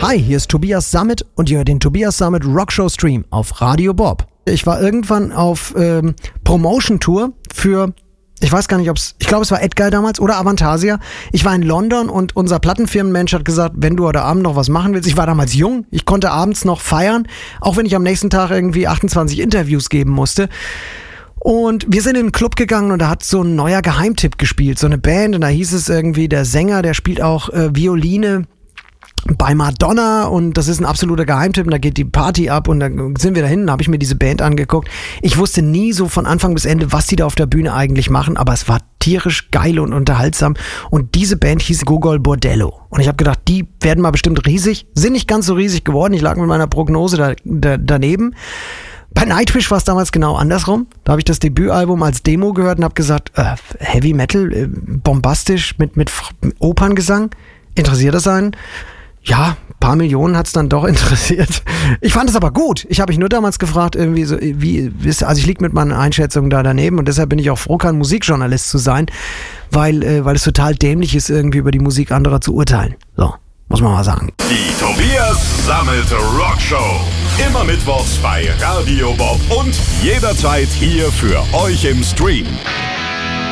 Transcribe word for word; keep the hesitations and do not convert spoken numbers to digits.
Hi, hier ist Tobias Sammet und ihr hört den Tobias Sammet Rockshow Stream auf Radio Bob. Ich war irgendwann auf ähm, Promotion-Tour für, ich weiß gar nicht, ob es, ich glaube es war Edguy damals oder Avantasia. Ich war in London und unser Plattenfirmenmensch hat gesagt, wenn du heute Abend noch was machen willst, ich war damals jung, ich konnte abends noch feiern, auch wenn ich am nächsten Tag irgendwie achtundzwanzig Interviews geben musste. Und wir sind in den Club gegangen und da hat so ein neuer Geheimtipp gespielt, so eine Band, und da hieß es irgendwie, der Sänger, der spielt auch äh, Violine bei Madonna und das ist ein absoluter Geheimtipp und da geht die Party ab und dann sind wir da hinten, habe ich mir diese Band angeguckt. Ich wusste nie so von Anfang bis Ende, was die da auf der Bühne eigentlich machen, aber es war tierisch geil und unterhaltsam und diese Band hieß Gogol Bordello und ich habe gedacht, die werden mal bestimmt riesig, sind nicht ganz so riesig geworden, ich lag mit meiner Prognose da, da, daneben. Bei Nightwish war es damals genau andersrum. Da habe ich das Debütalbum als Demo gehört und habe gesagt, äh, Heavy Metal, äh, bombastisch mit, mit Operngesang, interessiert das einen? Ja, ein paar Millionen hat's dann doch interessiert. Ich fand es aber gut. Ich habe mich nur damals gefragt, irgendwie so, wie ist, also ich lieg mit meinen Einschätzungen da daneben und deshalb bin ich auch froh, kein Musikjournalist zu sein, weil, äh, weil es total dämlich ist, irgendwie über die Musik anderer zu urteilen. So, muss man mal sagen. Die Tobias Sammet Rockshow. Immer mittwochs bei Radio Bob und jederzeit hier für euch im Stream.